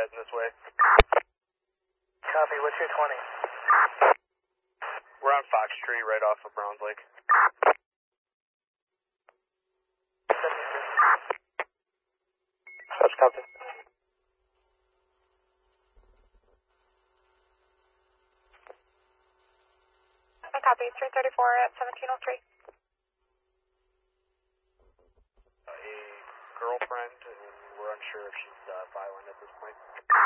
heading this way. Copy, what's your 20? We're on Fox Street, right off of Browns Lake. 73. Such copy. Copy, 334 at 1703. A girlfriend, and we're unsure if she's violent at this point.